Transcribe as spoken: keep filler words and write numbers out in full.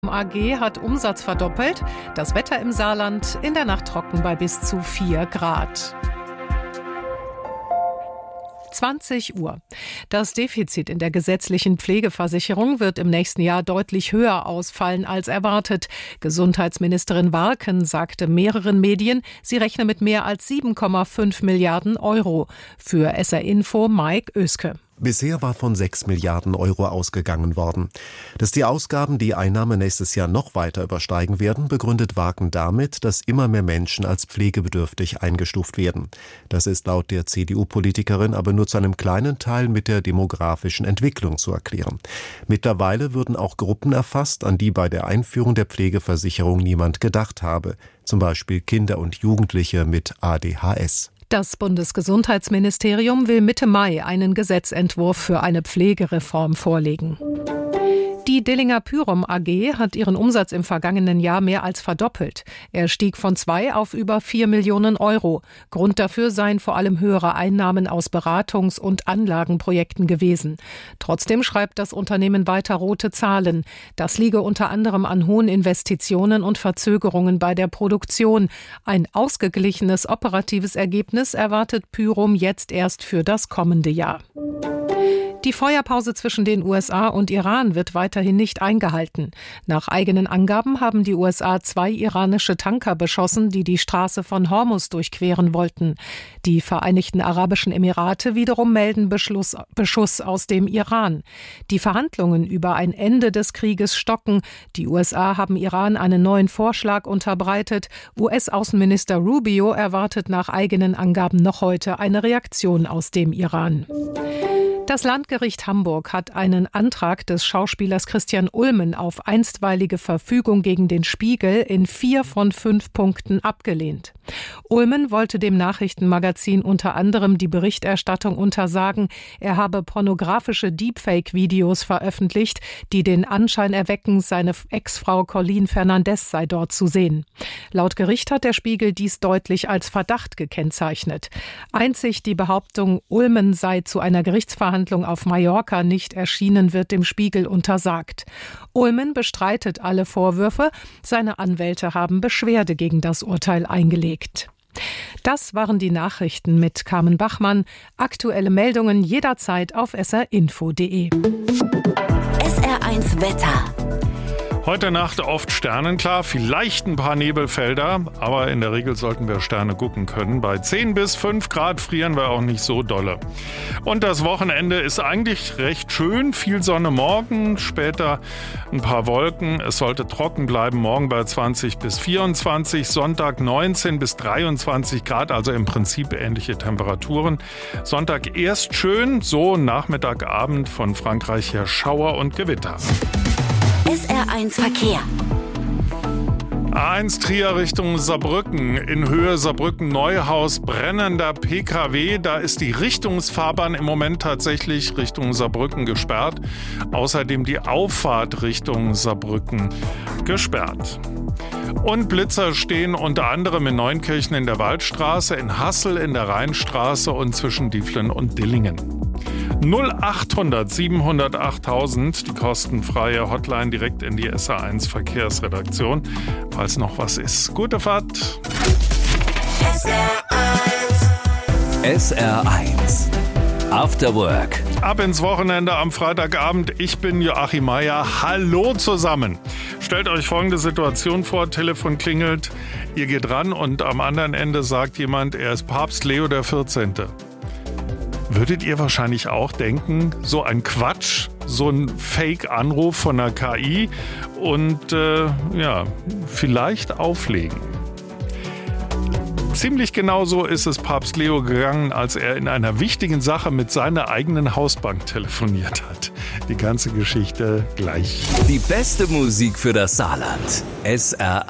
A G hat Umsatz verdoppelt. Das Wetter im Saarland in der Nacht trocken bei bis zu vier Grad. zwanzig Uhr. Das Defizit in der gesetzlichen Pflegeversicherung wird im nächsten Jahr deutlich höher ausfallen als erwartet. Gesundheitsministerin Warken sagte mehreren Medien, sie rechne mit mehr als sieben Komma fünf Milliarden Euro. Für S R Info Mike Oeske. Bisher war von sechs Milliarden Euro ausgegangen worden. Dass die Ausgaben die Einnahmen nächstes Jahr noch weiter übersteigen werden, begründet Warken damit, dass immer mehr Menschen als pflegebedürftig eingestuft werden. Das ist laut der C D U-Politikerin aber nur zu einem kleinen Teil mit der demografischen Entwicklung zu erklären. Mittlerweile würden auch Gruppen erfasst, an die bei der Einführung der Pflegeversicherung niemand gedacht habe. Zum Beispiel Kinder und Jugendliche mit A D H S. Das Bundesgesundheitsministerium will Mitte Mai einen Gesetzentwurf für eine Pflegereform vorlegen. Die Dillinger Pyrum A G hat ihren Umsatz im vergangenen Jahr mehr als verdoppelt. Er stieg von zwei auf über vier Millionen Euro. Grund dafür seien vor allem höhere Einnahmen aus Beratungs- und Anlagenprojekten gewesen. Trotzdem schreibt das Unternehmen weiter rote Zahlen. Das liege unter anderem an hohen Investitionen und Verzögerungen bei der Produktion. Ein ausgeglichenes operatives Ergebnis erwartet Pyrum jetzt erst für das kommende Jahr. Die Feuerpause zwischen den U S A und Iran wird weiterhin nicht eingehalten. Nach eigenen Angaben haben die U S A zwei iranische Tanker beschossen, die die Straße von Hormuz durchqueren wollten. Die Vereinigten Arabischen Emirate wiederum melden Beschluss, Beschuss aus dem Iran. Die Verhandlungen über ein Ende des Krieges stocken. Die U S A haben Iran einen neuen Vorschlag unterbreitet. U S-Außenminister Rubio erwartet nach eigenen Angaben noch heute eine Reaktion aus dem Iran. Das Landgericht Hamburg hat einen Antrag des Schauspielers Christian Ulmen auf einstweilige Verfügung gegen den Spiegel in vier von fünf Punkten abgelehnt. Ulmen wollte dem Nachrichtenmagazin unter anderem die Berichterstattung untersagen, er habe pornografische Deepfake-Videos veröffentlicht, die den Anschein erwecken, seine Ex-Frau Colleen Fernandez sei dort zu sehen. Laut Gericht hat der Spiegel dies deutlich als Verdacht gekennzeichnet. Einzig die Behauptung, Ulmen sei zu einer Gerichtsverhandlung auf Mallorca nicht erschienen, wird dem Spiegel untersagt. Ulmen bestreitet alle Vorwürfe. Seine Anwälte haben Beschwerde gegen das Urteil eingelegt. Das waren die Nachrichten mit Carmen Bachmann. Aktuelle Meldungen jederzeit auf s r info punkt d e. S R eins Wetter. Heute Nacht oft sternenklar, vielleicht ein paar Nebelfelder, aber in der Regel sollten wir Sterne gucken können. Bei zehn bis fünf Grad frieren wir auch nicht so dolle. Und das Wochenende ist eigentlich recht schön, viel Sonne morgen, später ein paar Wolken. Es sollte trocken bleiben, morgen bei zwanzig bis vierundzwanzig, Sonntag neunzehn bis dreiundzwanzig Grad, also im Prinzip ähnliche Temperaturen. Sonntag erst schön, so Nachmittag, Abend von Frankreich her Schauer und Gewitter. S R eins Verkehr. A eins Trier Richtung Saarbrücken, in Höhe Saarbrücken-Neuhaus, brennender P K W. Da ist die Richtungsfahrbahn im Moment tatsächlich Richtung Saarbrücken gesperrt. Außerdem die Auffahrt Richtung Saarbrücken gesperrt. Und Blitzer stehen unter anderem in Neunkirchen in der Waldstraße, in Hassel in der Rheinstraße und zwischen Dieflen und Dillingen. null achthundert siebenhundert achttausend, die kostenfreie Hotline direkt in die S R eins Verkehrsredaktion, falls noch was ist. Gute Fahrt! S R eins. S R eins. After Work. Ab ins Wochenende am Freitagabend. Ich bin Joachim Meier. Hallo zusammen. Stellt euch folgende Situation vor. Telefon klingelt, ihr geht ran und am anderen Ende sagt jemand, er ist Papst Leo der vierzehnte. Würdet ihr wahrscheinlich auch denken, so ein Quatsch, so ein Fake-Anruf von der K I und äh, ja, vielleicht auflegen. Ziemlich genau so ist es Papst Leo gegangen, als er in einer wichtigen Sache mit seiner eigenen Hausbank telefoniert hat. Die ganze Geschichte gleich. Die beste Musik für das Saarland. S R